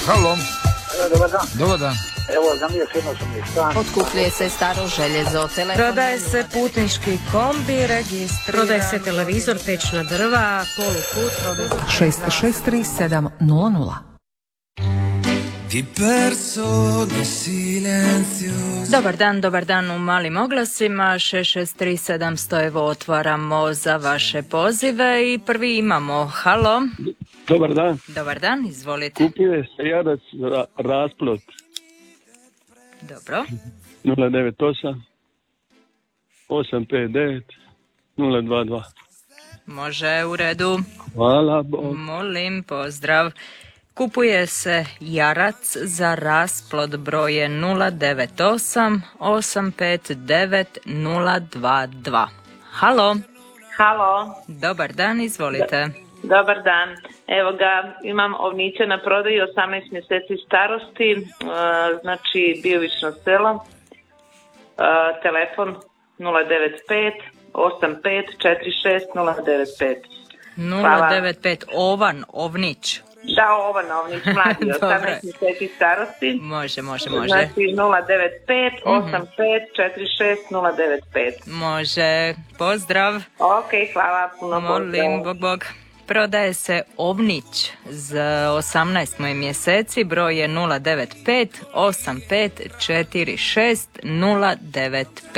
Halo. Dobar dan. Dobar dan. Evo, zamio se jednostavni stan. Otkupljuje se staro željezo, telefon. Prodaje se putnički kombi, registriran. Prodaje se televizor, pečna drva, poluput. 663700. Dobar dan u malim oglasima, 663700, evo otvaramo za vaše pozive i prvi imamo, halo. Dobar dan. Dobar dan, izvolite. Kupuje se jarac za rasplod. Dobro. 098 859 022. Može, u redu. Hvala Bog. Molim, pozdrav. Kupuje se jarac za rasplod, broje 098 859 022. Halo. Halo. Dobar dan, izvolite. Dobar dan. Evo ga, imam ovniće na prodaju, 18 mjeseci starosti, znači Biovično selo, telefon 095 85 46 095. 095, Ovan, Ovnić. Da, Ovan Ovnić, mladi, 18 mjeseci starosti. Može. Znači 095 85 46 095. Može, pozdrav. Ok, hvala, puno Molim, bog. Prodaje se ovnić za 18 mjeseci, broj je 095 85 46 095.